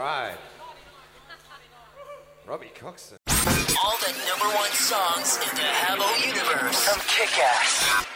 right. Robbie Coxon. All the #1 songs in the Habbo universe from Kick-Ass.